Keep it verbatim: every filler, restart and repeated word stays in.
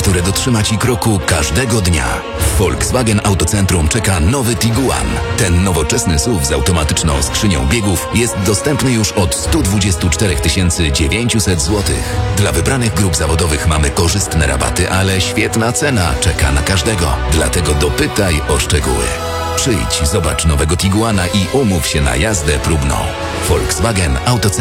które dotrzyma Ci kroku każdego dnia. W Volkswagen Autocentrum czeka nowy Tiguan. Ten nowoczesny S U V z automatyczną skrzynią biegów jest dostępny już od sto dwadzieścia cztery tysiące dziewięćset złotych. Dla wybranych grup zawodowych mamy korzystne rabaty, ale świetna cena czeka na każdego. Dlatego dopytaj o szczegóły. Przyjdź, zobacz nowego Tiguana i umów się na jazdę próbną. Volkswagen Autocentrum.